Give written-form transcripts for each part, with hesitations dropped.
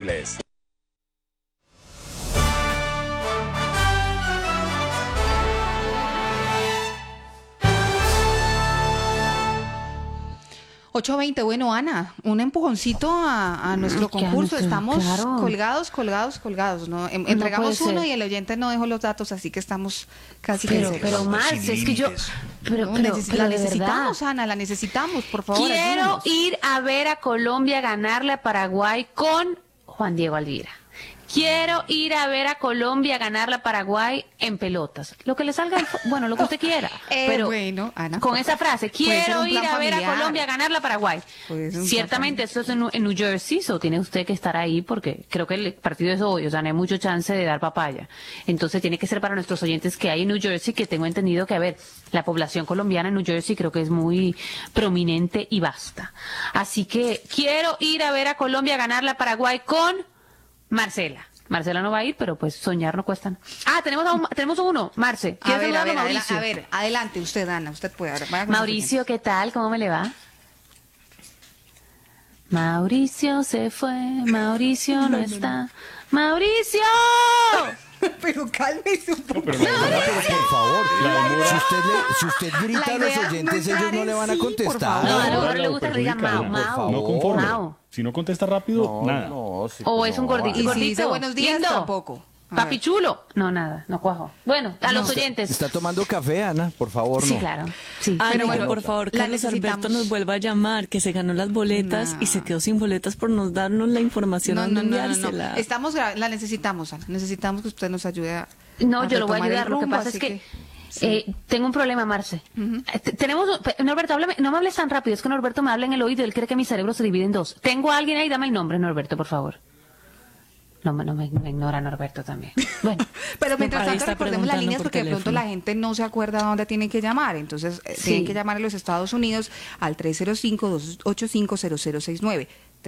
disponibles. $8.20. Bueno, Ana, un empujoncito a nuestro concurso. Estamos colgados, ¿no? Entregamos uno y el oyente no dejó los datos, así que estamos casi pero Marce, es que yo... Pero la necesitamos, Ana, la necesitamos, por favor. Quiero ayúdanos. ir a ver a Colombia ganarle a Paraguay con Juan Diego Alvira. Quiero ir a ver a Colombia ganarle a Paraguay en pelotas. Lo que le salga, bueno, lo que usted quiera. Pero bueno, Ana, con esa frase, quiero ir a ver a Colombia ganarle a Paraguay. Ciertamente esto es en New Jersey, so tiene usted que estar ahí porque creo que el partido es hoy, o sea, no hay mucho chance de dar papaya. Entonces tiene que ser para nuestros oyentes que hay en New Jersey, que tengo entendido que, a ver, la población colombiana en New Jersey creo que es muy prominente y vasta. Así que quiero ir a ver a Colombia ganarle a Paraguay con Marcela. Marcela no va a ir, pero pues soñar no cuesta. Ah, tenemos uno, Marce. A ver, adelante usted, Ana, usted puede. Mauricio, ¿qué tal? ¿Cómo me le va? Mauricio se fue, Mauricio no está. ¡Mauricio! Pero cálmese un poco. Pero por favor, si usted grita a los oyentes, ellos no le van a contestar. No le gusta que le digan Mau. No conforme. Si no contesta rápido, nada. O es un gordito. Y si dice buenos días, tampoco. Papi chulo. No, nada, no cuajo. Bueno, a los oyentes. Está tomando café, Ana, por favor, no. Sí, claro. Sí. Pero bueno, por favor, Carlos Alberto nos vuelva a llamar, que se ganó las boletas y se quedó sin boletas por no darnos la información. No. La necesitamos, Ana. Necesitamos que usted nos ayude a. No, yo lo voy a ayudar. Lo que pasa es que tengo un problema, Marce. Norberto, no me hables tan rápido. Es que Norberto me habla en el oído. Él cree que mi cerebro se divide en dos. Tengo a alguien ahí. Dame el nombre, Norberto, por favor. No me ignora Norberto también. Bueno, pero mientras tanto recordemos las líneas porque de pronto la gente no se acuerda a dónde tienen que llamar. Entonces tienen que llamar a los Estados Unidos al 305-285-0069.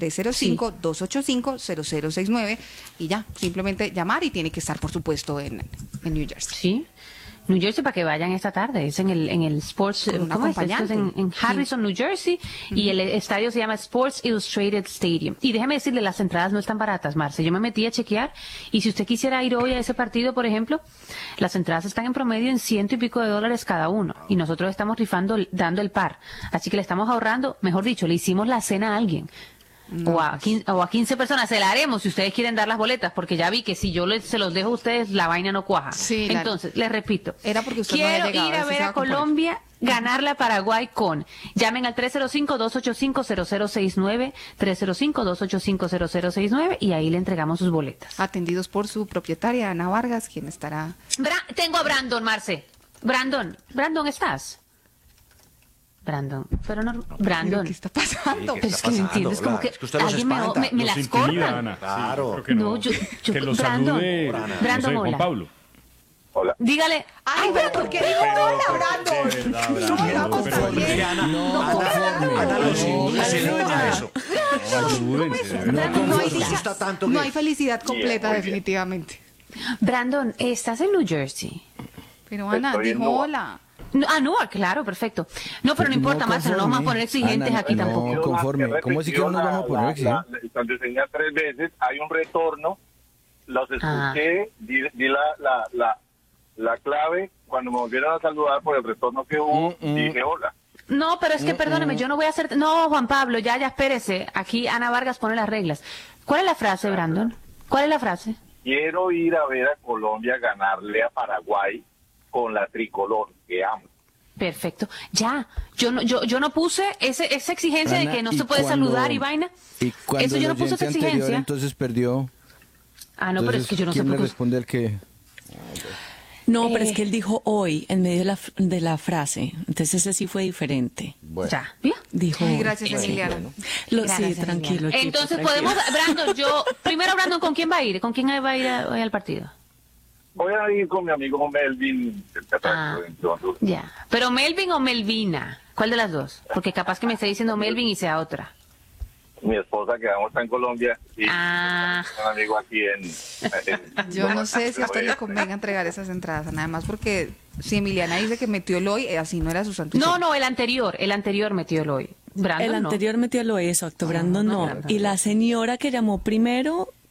305-285-0069 y ya, simplemente llamar y tiene que estar, por supuesto, en New Jersey. Sí. New Jersey para que vayan esta tarde, es en el Sports, ¿cómo es? Esto es en Harrison, New Jersey, y el estadio se llama Sports Illustrated Stadium. Y déjeme decirle, las entradas no están baratas, Marce. Yo me metí a chequear, y si usted quisiera ir hoy a ese partido, por ejemplo, las entradas están en promedio en $100 y pico cada uno, y nosotros estamos rifando, dando el par. Así que le estamos ahorrando, mejor dicho, le hicimos la cena a alguien. O a 15 personas, se la haremos si ustedes quieren dar las boletas, porque ya vi que si yo se los dejo a ustedes, la vaina no cuaja. Sí, entonces, les repito, era porque usted quiero no había ir a ver a Colombia, ganarle a Paraguay con, llamen al 305-285-0069, 305-285-0069, y ahí le entregamos sus boletas. Atendidos por su propietaria, Ana Vargas, quien estará... Tengo a Brandon, Marce. Brandon, ¿estás? Brandon, ¿Qué está pasando? Pero es que no entiendes, como que alguien me las corta. Claro. Sí, no, yo que los Brandon, salude, Brandon, Juan hola. Pablo. Hola. Dígale. Ay, pero ¿por qué dijo hola, Brandon? No hay felicidad completa, definitivamente. Brandon, ¿estás en New Jersey? Pero Ana, dijo hola. No, claro, perfecto. No, pero no importa, Marta, no nos vamos a poner exigentes Ana, aquí tampoco. No, conforme. ¿Cómo así que no nos vamos a poner exigentes? Cuando enseña 3 veces, hay un retorno, los escuché, di la clave, cuando me volvieron a saludar por el retorno que hubo, dije hola. No, pero es que perdóneme, yo no voy a hacer... No, Juan Pablo, ya espérese. Aquí Ana Vargas pone las reglas. ¿Cuál es la frase, Brandon? ¿Cuál es la frase? Quiero ir a ver a Colombia ganarle a Paraguay con la tricolor que amo. Perfecto. Ya, yo no puse esa exigencia, Ana, de que no se puede saludar y vaina. Y cuando eso yo no puse esa exigencia. Entonces perdió. Ah, no, pero es que yo no sé ¿quién por le qué. responde al que? No, pero es que él dijo hoy en medio de la frase. Entonces ese sí fue diferente. Bueno. Ya, ¿vio? Dijo. Ay, gracias, Emiliana. Sí, tranquilo. Entonces equipo, podemos, Brandon, primero Brandon, ¿con quién va a ir? ¿Con quién va a ir hoy al partido? Voy a ir con mi amigo Melvin. Ya. ¿Pero Melvin o Melvina? ¿Cuál de las dos? Porque capaz que me esté diciendo Melvin y sea otra. Mi esposa, que vamos está en Colombia, y un amigo aquí Yo no sé si a usted le convenga entregar esas entradas, nada más porque si Emiliana dice que metió el hoy, así no era su santo. No, el anterior metió el hoy. Brandon, el anterior metió lo exacto, Brandon no. Brandon. Y la señora que llamó primero